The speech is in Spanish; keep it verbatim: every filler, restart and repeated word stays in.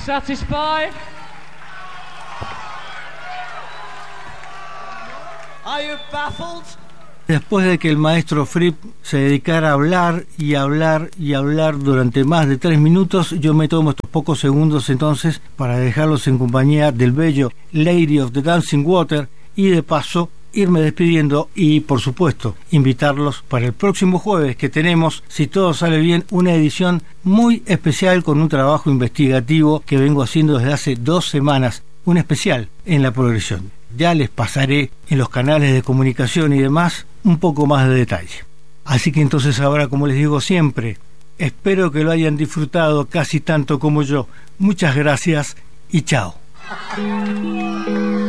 Satisfied? Are you baffled? Después de que el maestro Fripp se dedicara a hablar y hablar y hablar durante más de tres minutos, yo me tomo estos pocos segundos entonces para dejarlos en compañía del bello Lady of the Dancing Water y de paso irme despidiendo y, por supuesto, invitarlos para el próximo jueves, que tenemos, si todo sale bien, una edición muy especial con un trabajo investigativo que vengo haciendo desde hace dos semanas, un especial en la progresión. Ya les pasaré en los canales de comunicación y demás un poco más de detalle. Así que entonces ahora, como les digo siempre, espero que lo hayan disfrutado casi tanto como yo. Muchas gracias y chao.